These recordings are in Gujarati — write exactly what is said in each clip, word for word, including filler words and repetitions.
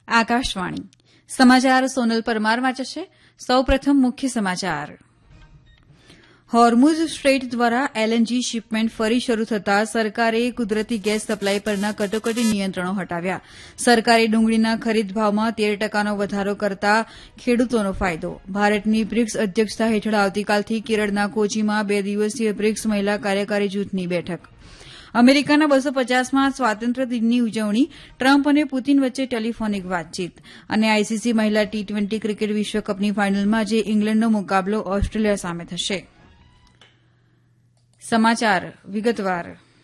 આકાશવાણી સમાચાર સોનલ પરમાર વાંચે છે. સૌપ્રથમ મુખ્ય સમાચાર. હોર્મુઝ સ્ટ્રેઇટ દ્વારા એલએનજી શિપમેન્ટ ફરી શરૂ થતાં સરકારે કુદરતી ગેસ સપ્લાય પરના કટોકટી નિયંત્રણો હટાવ્યા. સરકારે ડુંગળીના ખરીદ ભાવમાં તેર ટકાનો વધારો કરતા ખેડૂતોનો ફાયદો. ભારતની બ્રિક્સ અધ્યક્ષતા હેઠળ આવતીકાલથી કેરળના કોચીમાં બે દિવસીય બ્રિક્સ મહિલા કાર્યકારી જૂથની બેઠક. અમેરિકાના બસો પચાસમાં સ્વાતંત્ર્ય દિનની ઉજવણી, ટ્રમ્પ અને પુતિન વચ્ચે ટેલિફોનિક વાતચીત અને આઈસીસી મહિલા ટી ટ્વેન્ટી ક્રિકેટ વિશ્વકપની ફાઇનલમાં આજે ઇંગ્લેન્ડનો મુકાબલો ઓસ્ટ્રેલિયા સામે થશે. સમાચાર વિગતવાર.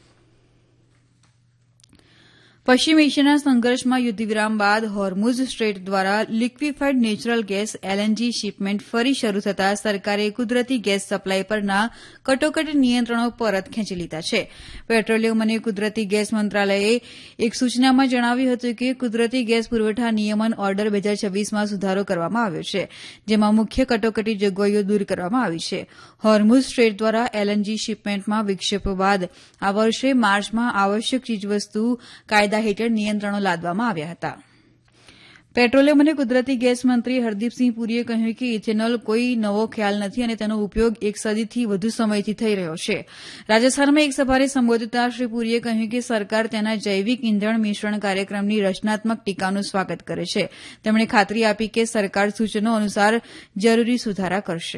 પશ્ચિમ એશિયાના સંઘર્ષમાં યુદ્ધવિરામ બાદ હોર્મુઝ સ્ટ્રેટ દ્વારા liquefied natural gas LNG shipment ફરી શરૂ થતાં સરકારે કુદરતી ગેસ સપ્લાય પરના કટોકટી નિયંત્રણો પરત ખેંચી લીધા છે. પેટ્રોલિયમ અને કુદરતી ગેસ મંત્રાલયે એક સૂચનામાં જણાવ્યું હતું કે કુદરતી ગેસ પુરવઠા નિયમન ઓર્ડર બે હજાર છવ્વીસમાં સુધારો કરવામાં આવ્યો છે, જેમાં મુખ્ય કટોકટી જોગવાઈઓ દૂર કરવામાં આવી છે. હોર્મુઝ સ્ટ્રેટ દ્વારા એલએનજી શિપમેન્ટમાં વિક્ષેપો બાદ આ વર્ષે માર્ચમાં આવશ્યક ચીજવસ્તુ કાયદા હેઠળ નિયંત્રણો લાદવામાં આવ્યા હતા. પેટ્રોલિયમ અને કુદરતી ગેસ મંત્રી હરદીપસિંહ પુરીએ કહ્યું કે ઇથેનોલ કોઈ નવો ખ્યાલ નથી અને તેનો ઉપયોગ એક સદીથી વધુ સમયથી થઈ રહ્યો છે. રાજસ્થાનમાં એક સભાને સંબોધતા શ્રી પુરીએ કહ્યું કે સરકાર તેના જૈવિક ઇંધણ મિશ્રણ કાર્યક્રમની રચનાત્મક ટીકાનું સ્વાગત કરે છે. તેમણે ખાતરી આપી કે સરકાર સૂચનો અનુસાર જરૂરી સુધારા કરશે.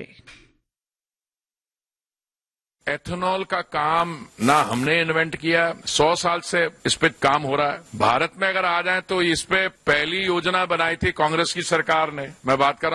एथेनॉल का काम ना हमने इन्वेंट किया, सौ साल से इस पे काम हो रहा है. भारत में अगर आ जाए तो इस पे पहली योजना बनाई थी कांग्रेस की सरकार ने. मैं बात कर रहा